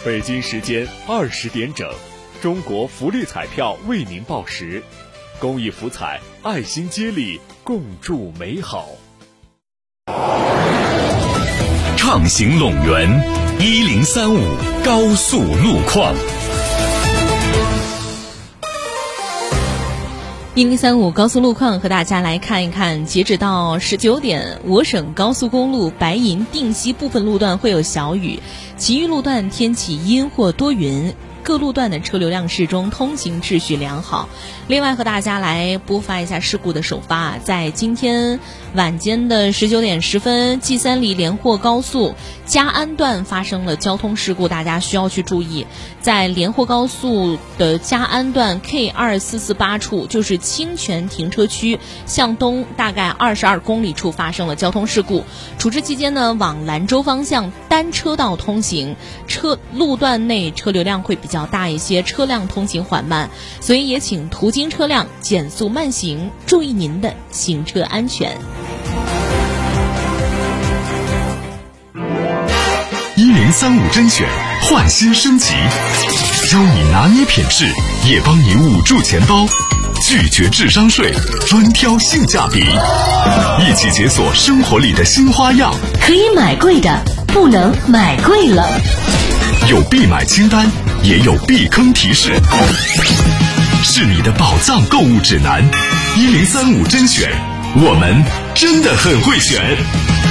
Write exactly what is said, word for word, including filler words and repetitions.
北京时间二十点整，中国福利彩票为您报时，公益福彩，爱心接力，共筑美好。 畅行陇源一零三五高速路况。 一零三五高速路况和大家来看一看，截止到十九点，我省高速公路白银定西部分路段会有小雨，其余路段天气阴或多云。各路段的车流量适中，通行秩序良好。另外和大家来播发一下事故的首发，在今天晚间的十九点十分，蓟三里连霍高速嘉安段发生了交通事故，大家需要去注意。在连霍高速的嘉安段 K 二四四八处，就是清泉停车区向东大概二十二公里处发生了交通事故。处置期间呢，往兰州方向单车道通行，车路段内车流量会比较大一些，车辆通行缓慢，所以也请途经车辆减速慢行，注意您的行车安全。 一零三五甄选焕新升级，教你拿捏品质，也帮你捂住钱包，拒绝智商税，专挑性价比，一起解锁生活里的新花样。 可以买贵的，不能买贵了。 有必买清单，也有避坑提示，是你的宝藏购物指南。一零三五甄选，我们真的很会选。